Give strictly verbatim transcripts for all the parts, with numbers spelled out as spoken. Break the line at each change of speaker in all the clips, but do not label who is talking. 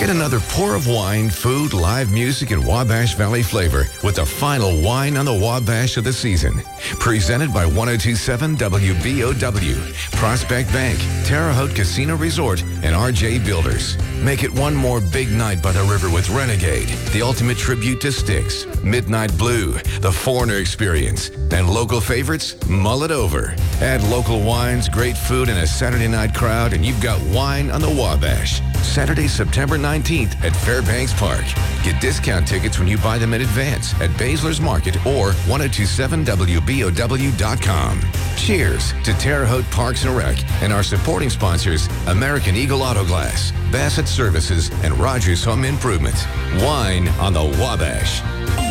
Get another pour of wine, food, live music, and Wabash Valley flavor with the final wine on the Wabash of the season. Presented by one oh two point seven W B O W, Prospect Bank, Terre Haute Casino Resort, and R J Builders. Make it one more big night by the river with Renegade, the ultimate tribute to Styx, Midnight Blue, the Foreigner Experience, and local favorites, mull it over. Add local wines, great food, and a Saturday night crowd, and you've got wine on the Wabash. Saturday, September nineteenth at Fairbanks Park. Get discount tickets when you buy them in advance at Baszler's Market or ten twenty-seven W B O W dot com. Cheers to Terre Haute Parks and Rec and our supporting sponsors, American Eagle Auto Glass, Bassett Services, and Rogers Home Improvement. Wine on the Wabash.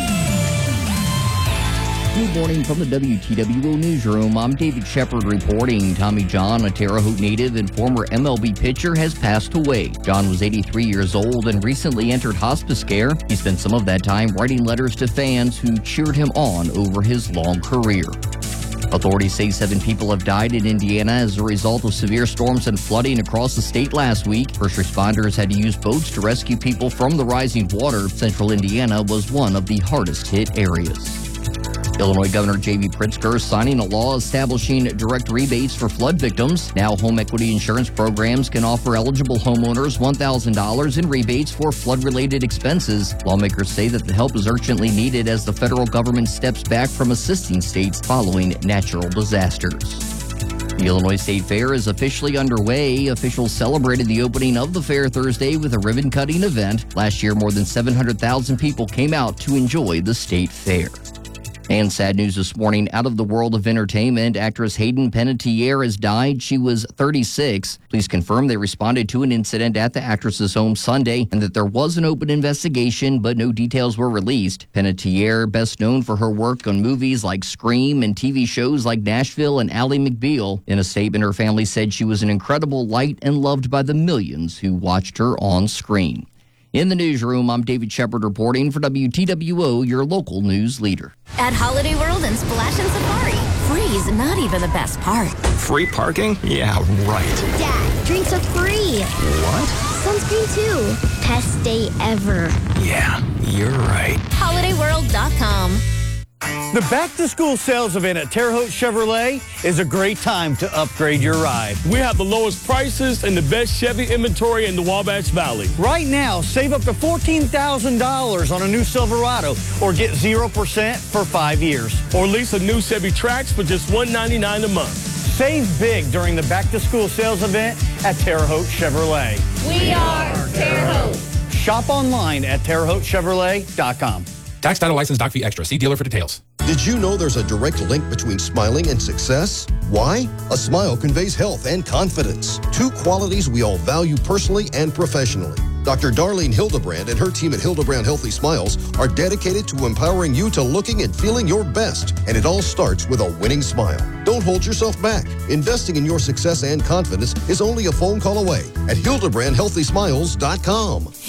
Good morning from the W T W O Newsroom. I'm David Shepard reporting. Tommy John, a Terre Haute native and former M L B pitcher, has passed away. John was eighty-three years old and recently entered hospice care. He spent some of that time writing letters to fans who cheered him on over his long career. Authorities say seven people have died in Indiana as a result of severe storms and flooding across the state last week. First responders had to use boats to rescue people from the rising water. Central Indiana was one of the hardest hit areas. Illinois Governor J B Pritzker signing a law establishing direct rebates for flood victims. Now, home equity insurance programs can offer eligible homeowners one thousand dollars in rebates for flood-related expenses. Lawmakers say that the help is urgently needed as the federal government steps back from assisting states following natural disasters. The Illinois State Fair is officially underway. Officials celebrated the opening of the fair Thursday with a ribbon-cutting event. Last year, more than seven hundred thousand people came out to enjoy the state fair. And sad news this morning out of the world of entertainment. Actress Hayden Panettiere has died. She was thirty-six. Police confirm they responded to an incident at the actress's home Sunday and that there was an open investigation, but no details were released. Panettiere, best known for her work on movies like Scream and T V shows like Nashville and Ally McBeal. In a statement, her family said she was an incredible light and loved by the millions who watched her on screen. In the newsroom, I'm David Shepard reporting for W T W O, your local news leader.
At Holiday World and Splash and Safari, free is not even the best part.
Free parking? Yeah, right.
Dad, drinks are free.
What?
Sunscreen too. Best day ever.
Yeah, you're right.
holiday world dot com.
The back-to-school sales event at Terre Haute Chevrolet is a great time to upgrade your ride.
We have the lowest prices and the best Chevy inventory in the Wabash Valley.
Right now, save up to fourteen thousand dollars on a new Silverado or get zero percent for five years.
Or lease a new Chevy Trax for just one hundred ninety-nine dollars a month.
Save big during the back-to-school sales event at Terre Haute Chevrolet.
We are Terre Haute.
Shop online at terre haute chevrolet dot com.
Tax, title, license, doc fee extra. See dealer for details.
Did you know there's a direct link between smiling and success? Why? A smile conveys health and confidence, two qualities we all value personally and professionally. Doctor Darlene Hildebrand and her team at Hildebrand Healthy Smiles are dedicated to empowering you to looking and feeling your best, and it all starts with a winning smile. Don't hold yourself back. Investing in your success and confidence is only a phone call away at hildebrand healthy smiles dot com.